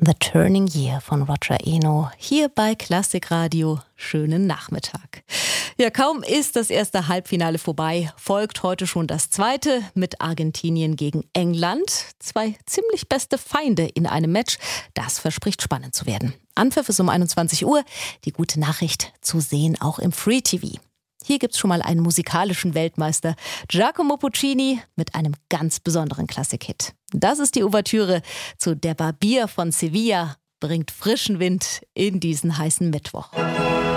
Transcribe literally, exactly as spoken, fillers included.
The Turning Year von Roger Eno, hier bei Klassikradio. Schönen Nachmittag. Ja, kaum ist das erste Halbfinale vorbei, folgt heute schon das zweite mit Argentinien gegen England. Zwei ziemlich beste Feinde in einem Match. Das verspricht spannend zu werden. Anpfiff ist um einundzwanzig Uhr. Die gute Nachricht zu sehen auch im Free T V. Hier gibt's schon mal einen musikalischen Weltmeister, Giacomo Puccini, mit einem ganz besonderen Klassikhit. Das ist die Ouvertüre zu Der Barbier von Sevilla, bringt frischen Wind in diesen heißen Mittwoch.